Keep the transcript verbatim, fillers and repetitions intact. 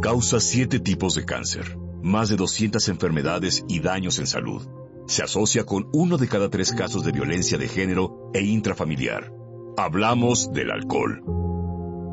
Causa siete tipos de cáncer, más de doscientas enfermedades y daños en salud. Se asocia con uno de cada tres casos de violencia de género e intrafamiliar. Hablamos del alcohol.